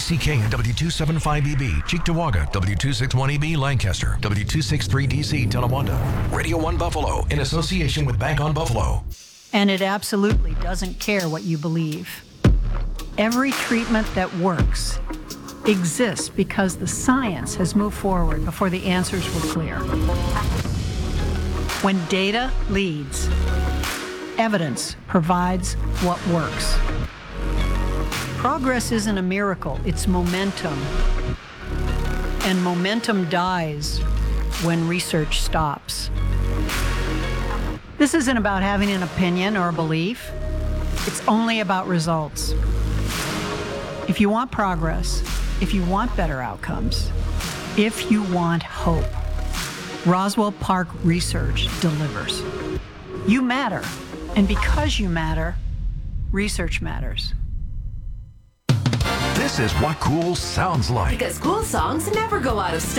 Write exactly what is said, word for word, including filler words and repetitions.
C K and W two seventy-five E B, Cheektowaga, W two sixty-one E B, Lancaster, W two sixty-three D C, Tonawanda. Radio one Buffalo, in association with Bank on Buffalo. And it absolutely doesn't care what you believe. Every treatment that works exists because the science has moved forward before the answers were clear. When data leads, evidence provides what works. Progress isn't a miracle, it's momentum. And momentum dies when research stops. This isn't about having an opinion or a belief. It's only about results. If you want progress, if you want better outcomes, if you want hope, Roswell Park Research delivers. You matter, and because you matter, research matters. This is what cool sounds like. Because cool songs never go out of style.